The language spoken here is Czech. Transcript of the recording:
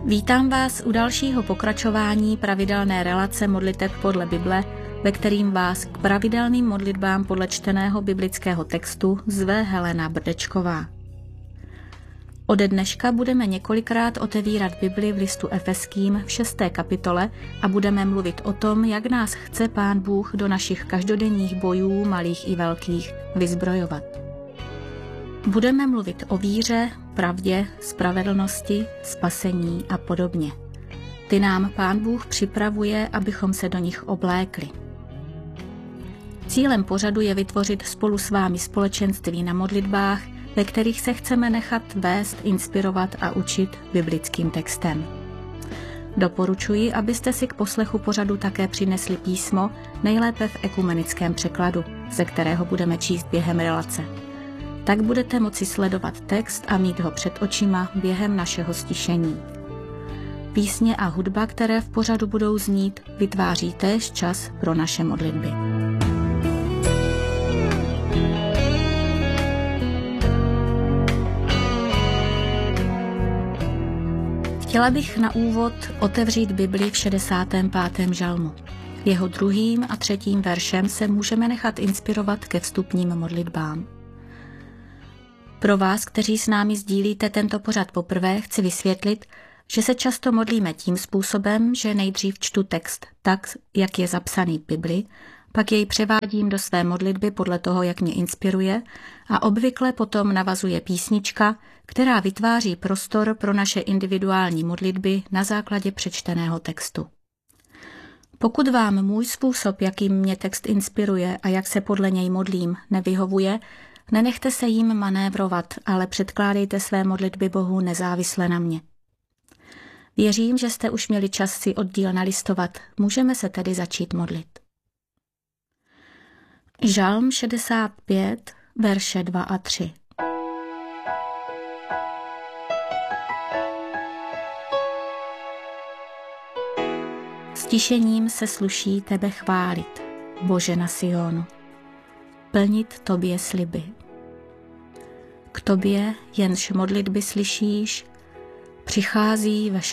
Vítám vás u dalšího pokračování pravidelné relace modliteb podle Bible, ve kterým vás k pravidelným modlitbám podle čteného biblického textu zve Helena Brdečková. Ode dneška budeme několikrát otevírat Bibli v listu Efeským v 6. kapitole a budeme mluvit o tom, jak nás chce Pán Bůh do našich každodenních bojů, malých i velkých, vyzbrojovat. Budeme mluvit o víře, pravdě, spravedlnosti, spasení a podobně. Ty nám Pán Bůh připravuje, abychom se do nich oblékli. Cílem pořadu je vytvořit spolu s vámi společenství na modlitbách, ve kterých se chceme nechat vést, inspirovat a učit biblickým textem. Doporučuji, abyste si k poslechu pořadu také přinesli písmo, nejlépe v ekumenickém překladu, ze kterého budeme číst během relace. Tak budete moci sledovat text a mít ho před očima během našeho stišení. Písně a hudba, které v pořadu budou znít, vytváří též čas pro naše modlitby. Chtěla bych na úvod otevřít Bibli v 65. žalmu. Jeho 2. a 3. veršem se můžeme nechat inspirovat ke vstupním modlitbám. Pro vás, kteří s námi sdílíte tento pořad poprvé, chci vysvětlit, že se často modlíme tím způsobem, že nejdřív čtu text tak, jak je zapsaný v Bibli, pak jej převádím do své modlitby podle toho, jak mě inspiruje, a obvykle potom navazuje písnička, která vytváří prostor pro naše individuální modlitby na základě přečteného textu. Pokud vám můj způsob, jakým mě text inspiruje a jak se podle něj modlím, nevyhovuje, nenechte se jim manévrovat, ale předkládejte své modlitby Bohu nezávisle na mě. Věřím, že jste už měli čas si oddíl nalistovat, můžeme se tedy začít modlit. Žalm 65, verše 2 a 3. Stišením se sluší tebe chválit, Bože na Sionu, plnit tobě sliby. K tobě, jenž modlitby slyšíš, přichází ve